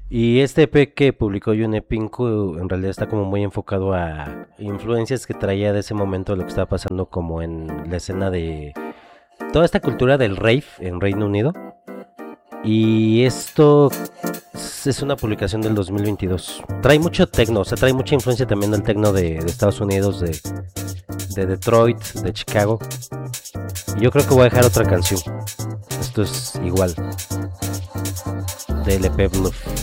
Y este EP que publicó Yune Pinku en realidad está como muy enfocado a influencias que traía de ese momento, lo que estaba pasando como en la escena de toda esta cultura del rave en Reino Unido. Y esto es una publicación del 2022. Trae mucho techno, o sea, trae mucha influencia también del techno de Estados Unidos, de Detroit, de Chicago. Y yo creo que voy a dejar otra canción. Esto es igual, de LP Bluff.